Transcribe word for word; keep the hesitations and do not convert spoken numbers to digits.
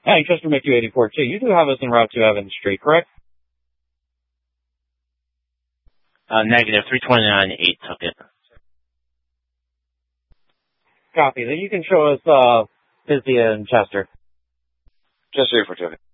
Hey, Chester McHugh eighty-four two. You do have us en route to Evans Street, correct? Uh, negative. three twenty-nine eight took it. Copy. Then you can show us, uh, Pythia and Chester. Chester eighty-four two.